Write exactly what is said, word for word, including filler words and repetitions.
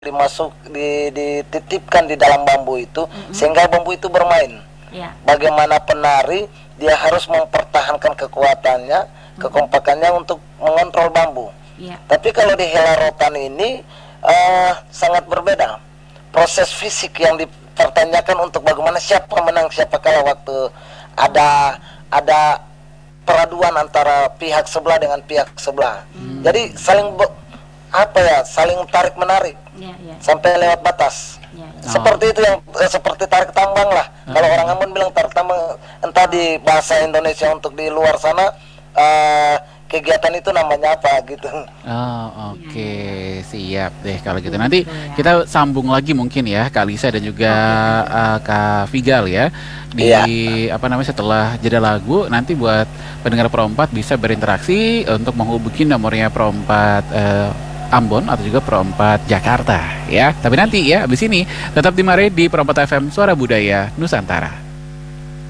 dimasuk di, dititipkan di dalam bambu itu, mm-hmm. sehingga bambu itu bermain. Yeah. Bagaimana penari dia harus mempertahankan kekuatannya, mm-hmm. kekompakannya untuk mengontrol bambu. Yeah. Tapi kalau di hela rotan ini uh, sangat berbeda. Proses fisik yang dipertanyakan untuk bagaimana siapa menang siapa kalah waktu ada ada peraduan antara pihak sebelah dengan pihak sebelah. Mm. Jadi saling apa ya saling tarik menarik. Ya, ya. Sampai lewat batas. Ya, ya. Seperti itu yang eh, seperti tarik tambang lah. Hmm. Kalau orang Ambon bilang tarik tambang, entah di bahasa Indonesia untuk di luar sana uh, kegiatan itu namanya apa gitu. Oh, oke, okay. Siap deh kalau gitu. Nanti kita sambung lagi mungkin ya Kak Lisa dan juga uh, Kak Vigal ya di ya. apa namanya setelah jeda lagu, nanti buat pendengar Pro empat bisa berinteraksi untuk menghubungi nomornya Pro empat uh, Ambon atau juga Pro empat Jakarta ya. Tapi nanti ya abis ini tetap di Mare di Pro empat F M Suara Budaya Nusantara.